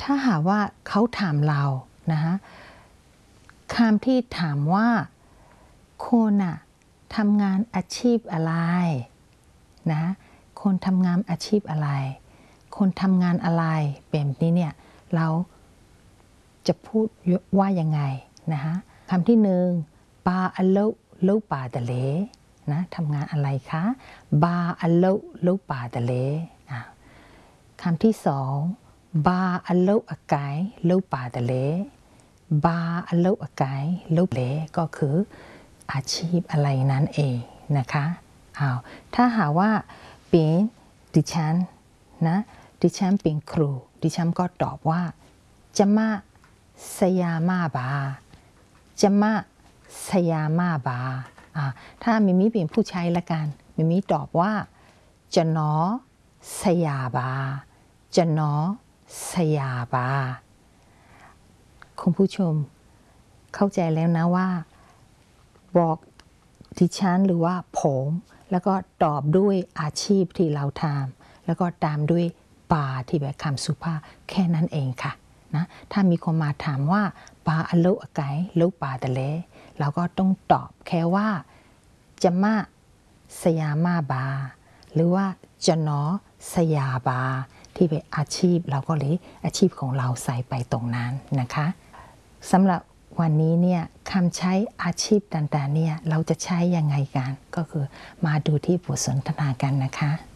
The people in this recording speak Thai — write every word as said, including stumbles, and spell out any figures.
ถ้าหากว่าเขาถามเรานะคะคำที่ถามว่าคนอะทำงานอาชีพอะไรนะคนทำงานอาชีพอะไรคนทำงานอะไรแบบนี้เนี่ยเราจะพูดว่ายังไงนะคะคำที่หนึ่งบาอโลโลปาตะเลนะทำงานอะไรคะบาอโลโลปาตะเลคำที่สองบาอโลอากายโลปาตะเลบาอโลอากายโลเลก็คืออาชีพอะไรนั่นเองนะคะอ้าวถ้าหากว่าเป็นดิฉันนะดิฉันเป็นครูดิฉันก็ตอบว่าจะมาสยามาบาจะมาสยามาบาอ่าถ้ามิมิเป็นผู้ชายละกันมิมิตอบว่าจะนอสยาบาจะนอสยาบาคุณผู้ชมเข้าใจแล้วนะว่าบอกดิฉันหรือว่าผมแล้วก็ตอบด้วยอาชีพที่เราทำแล้วก็ตามด้วยปาที่แบบคำสุภาพแค่นั้นเองค่ะนะถ้ามีคนมาถามว่าปาอโลอากายโลปาตะเลเราก็ต้องตอบแค่ว่าจะมาสยามาบาหรือว่าจะนอสยาบาที่เป็นอาชีพเราก็เลยอาชีพของเราใส่ไปตรงนั้นนะคะสำหรับวันนี้เนี่ยคำใช้อาชีพต่างๆเนี่ยเราจะใช้ยังไงกันก็คือมาดูที่บทสนทนากันนะคะ